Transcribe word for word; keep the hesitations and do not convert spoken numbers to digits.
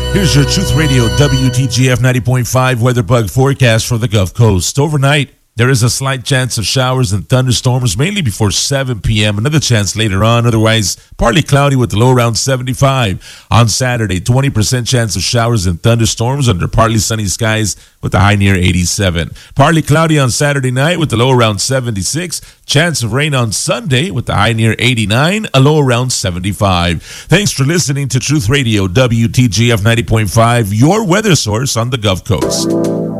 Here's your Truth Radio W T G F ninety point five weather bug forecast for the Gulf Coast. Overnight, there is a slight chance of showers and thunderstorms, mainly before seven p.m. Another chance later on. Otherwise, partly cloudy with the low around seventy-five. On Saturday, twenty percent chance of showers and thunderstorms under partly sunny skies with the high near eighty-seven. Partly cloudy on Saturday night with the low around seventy-six. Chance of rain on Sunday with the high near eighty-nine, a low around seventy-five. Thanks for listening to Truth Radio W T G F ninety point five, your weather source on the Gulf Coast.